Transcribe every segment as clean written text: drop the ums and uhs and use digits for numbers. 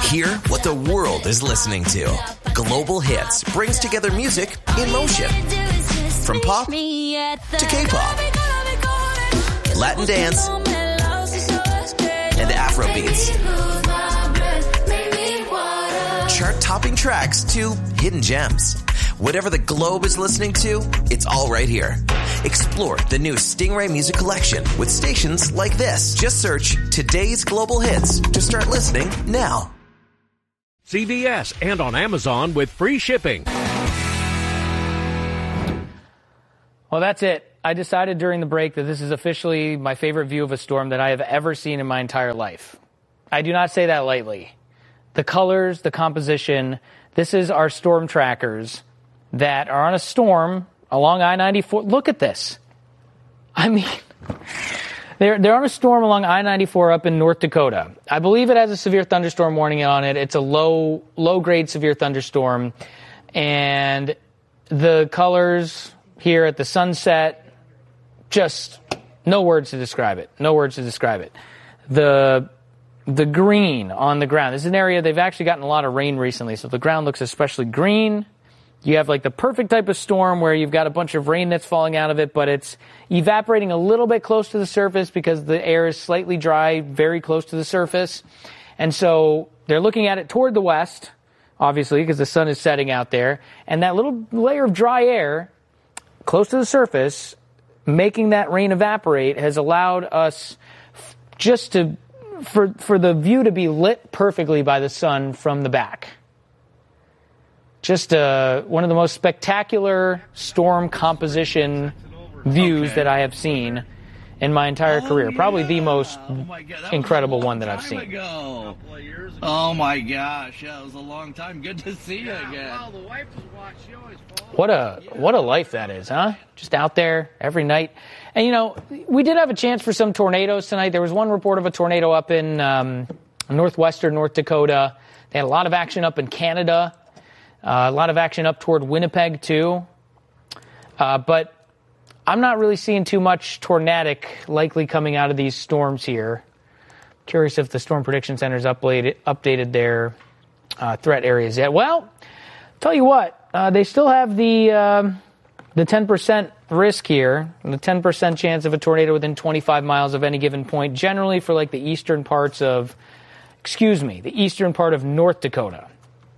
Hear what the world is listening to. Global Hits brings together music in motion. From pop to K-pop, Latin dance, and Afrobeats. Chart-topping tracks to hidden gems. Whatever the globe is listening to, it's all right here. Explore the new Stingray Music Collection with stations like this. Just search Today's Global Hits to start listening now. CVS and on Amazon with free shipping. Well, that's it. I decided during the break that this is officially my favorite view of a storm that I have ever seen in my entire life. I do not say that lightly. The colors, the composition, this is our storm trackers that are on a storm along I-94. Look at this. I mean, they're on a storm along I-94 up in North Dakota. I believe it has a severe thunderstorm warning on it. It's a low-grade severe thunderstorm. And the colors here at the sunset, just no words to describe it. No words to describe it. The green on the ground. This is an area they've actually gotten a lot of rain recently, so the ground looks especially green. You have like the perfect type of storm where you've got a bunch of rain that's falling out of it, but it's evaporating a little bit close to the surface because the air is slightly dry, very close to the surface. And so they're looking at it toward the west, obviously, because the sun is setting out there. And that little layer of dry air close to the surface, making that rain evaporate, has allowed us just to, for the view to be lit perfectly by the sun from the back. Just one of the most spectacular storm composition views that I have seen in my entire career. Probably the most incredible one that I've seen. Oh my gosh, yeah, it was a long time. Good to see you again. Well, the wife just watched. She always follows. What a life that is, huh? Just out there every night. And you know, we did have a chance for some tornadoes tonight. There was one report of a tornado up in northwestern North Dakota. They had a lot of action up in Canada. A lot of action up toward Winnipeg, too. But I'm not really seeing too much tornadic likely coming out of these storms here. Curious if the Storm Prediction Center's updated their threat areas yet. Well, tell you what, they still have the 10% risk here, the 10% chance of a tornado within 25 miles of any given point, generally for like the eastern part of North Dakota.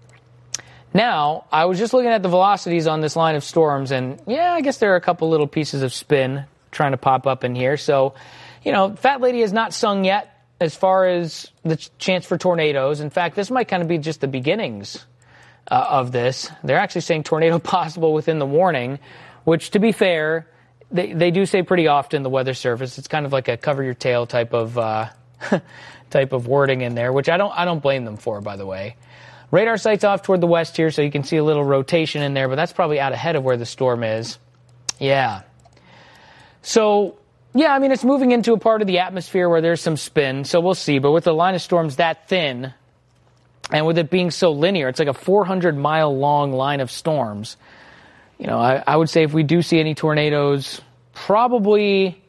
Now, I was just looking at the velocities on this line of storms, and yeah, I guess there are a couple little pieces of spin trying to pop up in here. So, you know, Fat Lady has not sung yet as far as the chance for tornadoes. In fact, this might kind of be just the beginnings of this. They're actually saying tornado possible within the warning, which, to be fair, they do say pretty often the weather service. It's kind of like a cover your tail type of wording in there, which I don't blame them for, by the way. Radar sight's off toward the west here, so you can see a little rotation in there, but that's probably out ahead of where the storm is. Yeah. So, yeah, I mean, it's moving into a part of the atmosphere where there's some spin, so we'll see. But with the line of storms that thin, and with it being so linear, it's like a 400-mile-long line of storms. You know, I would say if we do see any tornadoes, probably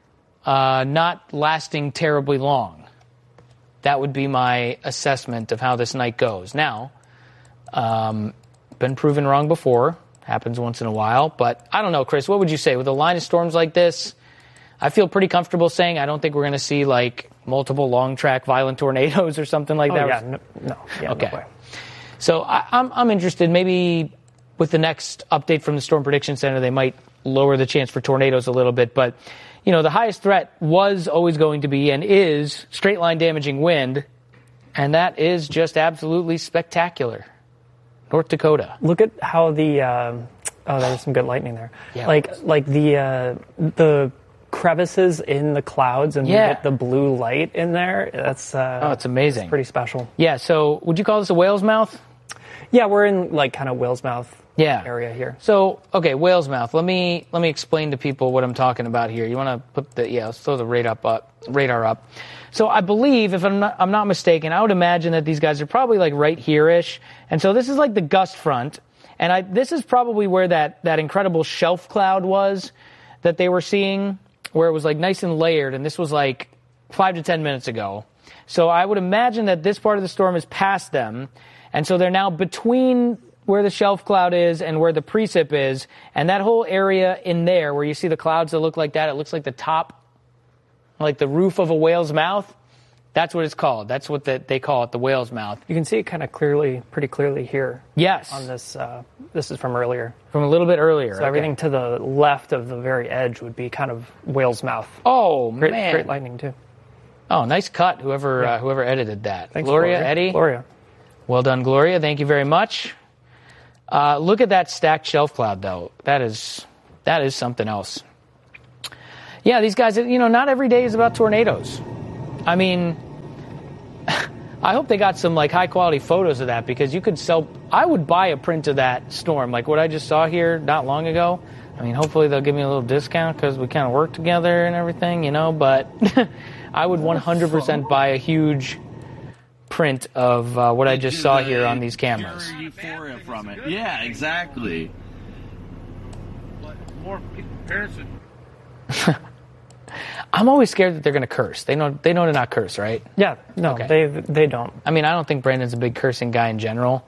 not lasting terribly long. That would be my assessment of how this night goes. Now, been proven wrong before. Happens once in a while. But I don't know, Chris, what would you say? With a line of storms like this, I feel pretty comfortable saying I don't think we're going to see, like, multiple long-track violent tornadoes or something like that. Yeah, no. Yeah, okay. No way. So I'm interested. Maybe with the next update from the Storm Prediction Center, they might lower the chance for tornadoes a little bit. But you know, the highest threat was always going to be and is straight-line damaging wind, and that is just absolutely spectacular. North Dakota. Look at how there was some good lightning there. Yeah, like the crevices in the clouds and you get the blue light in there. That's it's amazing. It's pretty special. Yeah. So, would you call this a whale's mouth? Yeah, we're in like kind of whale's mouth. Yeah. Area here. So, okay, whale's mouth. Let me explain to people what I'm talking about here. You want to put let's throw the radar up. So I believe, if I'm not mistaken, I would imagine that these guys are probably like right here-ish. And so this is like the gust front. And this is probably where that incredible shelf cloud was that they were seeing, where it was like nice and layered. And this was like 5 to 10 minutes ago. So I would imagine that this part of the storm is past them. And so they're now between where the shelf cloud is and where the precip is. And that whole area in there where you see the clouds that look like that, it looks like the top, like the roof of a whale's mouth. That's what it's called. That's what they call it, the whale's mouth. You can see it kind of pretty clearly here. Yes. On this, this is from earlier. From a little bit earlier. So everything to the left of the very edge would be kind of whale's mouth. Oh, man. Great lightning, too. Oh, nice cut, whoever edited that. Thanks, Gloria, Eddie? Gloria. Well done, Gloria. Thank you very much. Look at that stacked shelf cloud, though. That is something else. Yeah, these guys, not every day is about tornadoes. I mean, I hope they got some high quality photos of that, because you could I would buy a print of that storm, like what I just saw here not long ago. I mean, hopefully they'll give me a little discount because we kind of work together and everything, but I would 100% buy a huge print of what I just saw here on these cameras. Euphoria from it. Yeah, exactly. But more parents. I'm always scared that they're going to curse. They know to not curse, right? Yeah, no, okay. they don't. I mean, I don't think Brandon's a big cursing guy in general.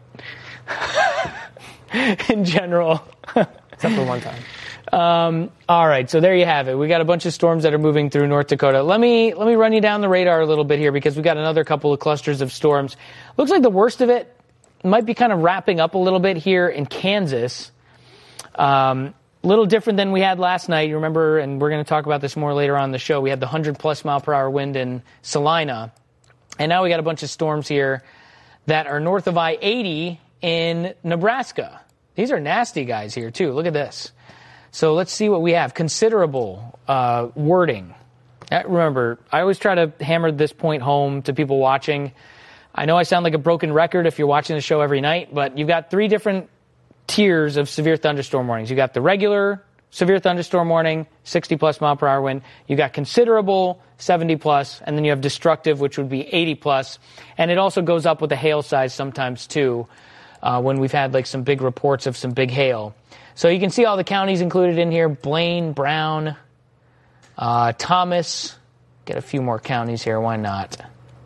Except for one time. All right, so there you have it. We got a bunch of storms that are moving through North Dakota. Let me run you down the radar a little bit here, because we got another couple of clusters of storms. Looks like the worst of it might be kind of wrapping up a little bit here in Kansas. Little different than we had last night. You remember, and we're going to talk about this more later on in the show, we had the 100-plus mile per hour wind in Salina. And now we got a bunch of storms here that are north of I-80 in Nebraska. These are nasty guys here, too. Look at this. So let's see what we have. Considerable wording. Remember, I always try to hammer this point home to people watching. I know I sound like a broken record if you're watching the show every night, but you've got three different tiers of severe thunderstorm warnings. You got the regular severe thunderstorm warning, 60-plus mile per hour wind. You got considerable, 70-plus, and then you have destructive, which would be 80-plus. And it also goes up with the hail size sometimes, too, when we've had some big reports of some big hail. So you can see all the counties included in here: Blaine, Brown, Thomas. Get a few more counties here. Why not?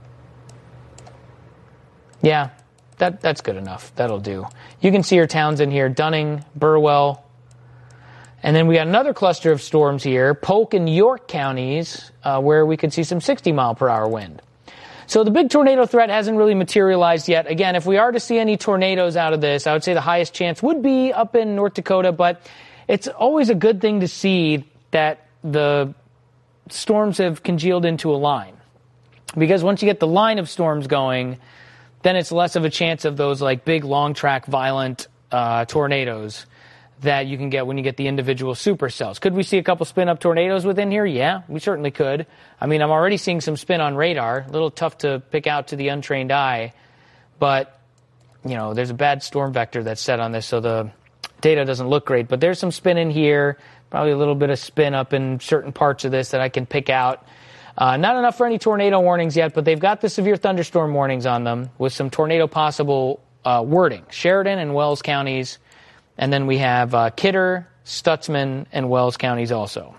Yeah. That's good enough. That'll do. You can see your towns in here: Dunning, Burwell. And then we got another cluster of storms here, Polk and York counties, where we could see some 60-mile-per-hour wind. So the big tornado threat hasn't really materialized yet. Again, if we are to see any tornadoes out of this, I would say the highest chance would be up in North Dakota, but it's always a good thing to see that the storms have congealed into a line. Because once you get the line of storms going, then it's less of a chance of those big, long-track, violent tornadoes that you can get when you get the individual supercells. Could we see a couple spin-up tornadoes within here? Yeah, we certainly could. I mean, I'm already seeing some spin on radar. A little tough to pick out to the untrained eye. But, there's a bad storm vector that's set on this, so the data doesn't look great. But there's some spin in here, probably a little bit of spin up in certain parts of this that I can pick out. Not enough for any tornado warnings yet, but they've got the severe thunderstorm warnings on them with some tornado possible wording. Sheridan and Wells counties. And then we have Kidder, Stutzman, and Wells counties also.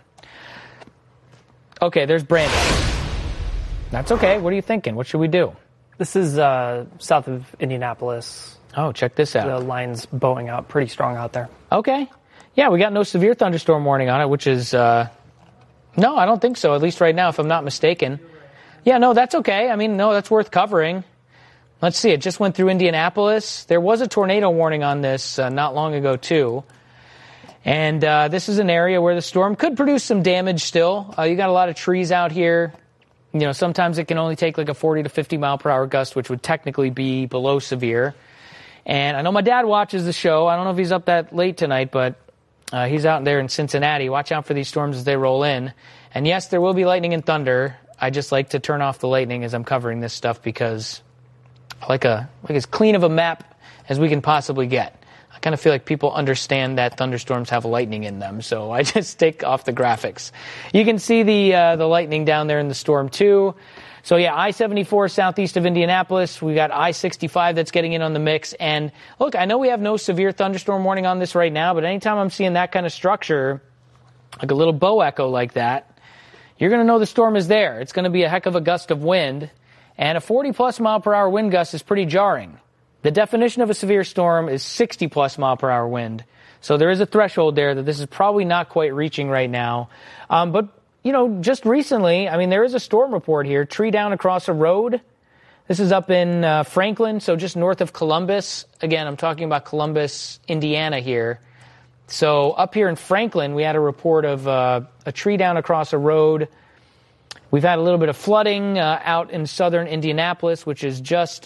Okay, there's Brandon. That's okay. What are you thinking? What should we do? This is south of Indianapolis. Oh, check this out. The line's bowing out pretty strong out there. Okay. Yeah, we got no severe thunderstorm warning on it, which is... No, I don't think so, at least right now, if I'm not mistaken. Yeah, no, that's okay. I mean, no, that's worth covering. Let's see, it just went through Indianapolis. There was a tornado warning on this not long ago, too. And this is an area where the storm could produce some damage still. You got a lot of trees out here. Sometimes it can only take a 40 to 50 mile per hour gust, which would technically be below severe. And I know my dad watches the show. I don't know if he's up that late tonight, but... he's out there in Cincinnati. Watch out for these storms as they roll in. And yes, there will be lightning and thunder. I just like to turn off the lightning as I'm covering this stuff because I like as clean of a map as we can possibly get. I kind of feel like people understand that thunderstorms have lightning in them, so I just take off the graphics. You can see the lightning down there in the storm too. So yeah, I-74 southeast of Indianapolis. We got I-65 that's getting in on the mix. And look, I know we have no severe thunderstorm warning on this right now, but anytime I'm seeing that kind of structure, like a little bow echo like that, you're going to know the storm is there. It's going to be a heck of a gust of wind. And a 40-plus mile-per-hour wind gust is pretty jarring. The definition of a severe storm is 60-plus mile-per-hour wind. So there is a threshold there that this is probably not quite reaching right now. But, just recently, there is a storm report here. Tree down across a road. This is up in Franklin, so just north of Columbus. Again, I'm talking about Columbus, Indiana here. So up here in Franklin, we had a report of a tree down across a road. We've had a little bit of flooding out in southern Indianapolis, which is just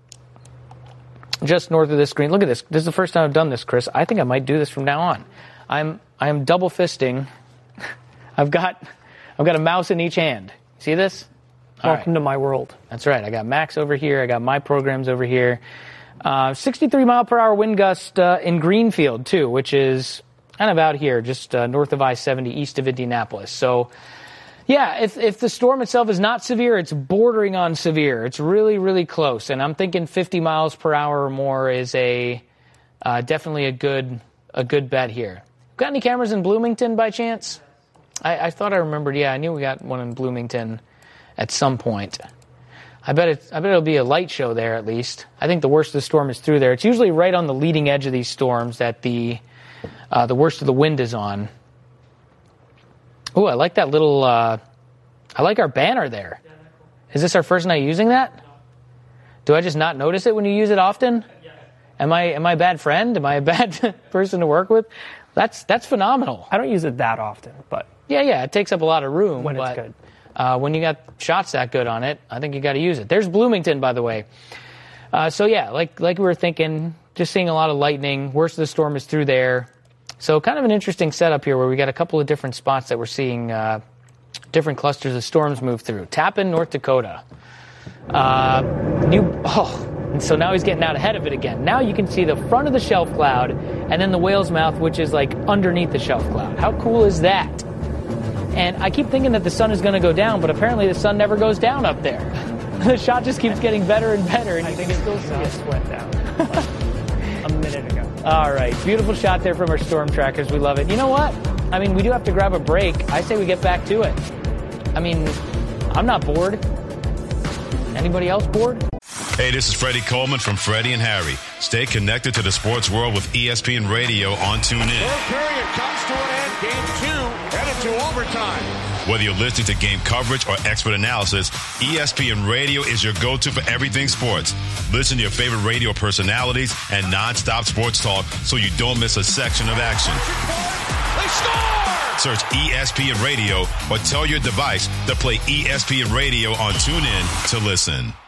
north of this screen. Look at this. This is the first time I've done this, Chris. I think I might do this from now on. I am double fisting. I've got a mouse in each hand. See this? Welcome to my world. That's right. I got Max over here. I got my programs over here. 63 mile per hour wind gust in Greenfield too, which is kind of out here, just north of I-70, east of Indianapolis. So, yeah, if the storm itself is not severe, it's bordering on severe. It's really, really close. And I'm thinking 50 miles per hour or more is definitely a good bet here. Got any cameras in Bloomington by chance? I thought I remembered. Yeah, I knew we got one in Bloomington at some point. I bet it'll be a light show there at least. I think the worst of the storm is through there. It's usually right on the leading edge of these storms that the worst of the wind is on. Oh, I like that little, I like our banner there. Is this our first night using that? Do I just not notice it when you use it often? Am I a bad friend? Am I a bad person to work with? That's phenomenal. I don't use it that often, but. Yeah, it takes up a lot of room. When it's good. When you got shots that good on it, I think you got to use it. There's Bloomington, by the way. So yeah, like we were thinking, just seeing a lot of lightning. Worst of the storm is through there. So kind of an interesting setup here where we got a couple of different spots that we're seeing different clusters of storms move through. Tappan, North Dakota. And so now he's getting out ahead of it again. Now you can see the front of the shelf cloud and then the whale's mouth, which is like underneath the shelf cloud. How cool is that? And I keep thinking that the sun is going to go down, but apparently the sun never goes down up there. The shot just keeps getting better and better, and you can still see it. Went down a minute ago. All right, beautiful shot there from our storm trackers. We love it. You know what? We do have to grab a break. I say we get back to it. I'm not bored. Anybody else bored? Hey, this is Freddie Coleman from Freddie and Harry. Stay connected to the sports world with ESPN Radio on TuneIn. Third period comes to an end. Game 2 headed to overtime. Whether you're listening to game coverage or expert analysis, ESPN Radio is your go-to for everything sports. Listen to your favorite radio personalities and non-stop sports talk so you don't miss a section of action. They score! Search ESPN Radio or tell your device to play ESPN Radio on TuneIn to listen.